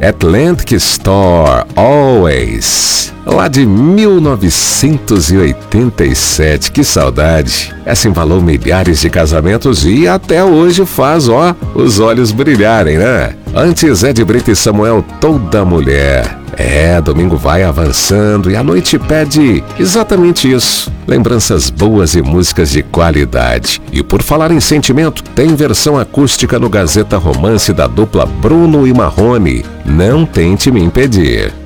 Atlantic Store, Always, lá de 1987, que saudade. Essa embalou milhares de casamentos e até hoje faz, os olhos brilharem, né? Antes Ed Brito e Samuel, Toda Mulher. Domingo vai avançando e a noite pede exatamente isso. Lembranças boas e músicas de qualidade. E por falar em sentimento, tem versão acústica no Gazeta Romance da dupla Bruno e Marrone. Não tente me impedir.